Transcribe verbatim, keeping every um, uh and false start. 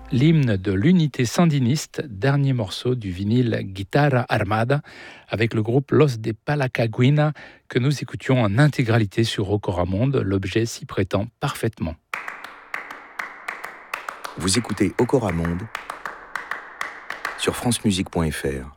l'hymne de l'unité sandiniste, dernier morceau du vinyle Guitarra Armada, avec le groupe Los de Palacaguina, que nous écoutions en intégralité sur Ocoramonde. L'objet s'y prétend parfaitement. Vous écoutez Ocoramonde sur francemusique point f r.